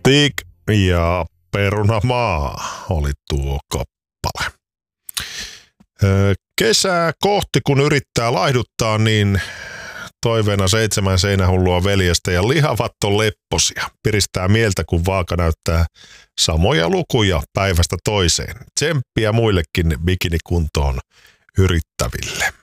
Tik ja Perunamaa oli tuo kappale. Kesää kohti, kun yrittää laihduttaa, niin toiveena 7 seinähullua veljestä ja lihavat on lepposia. Piristää mieltä, kun vaaka näyttää samoja lukuja päivästä toiseen. Tsemppiä muillekin bikinikuntoon yrittäville.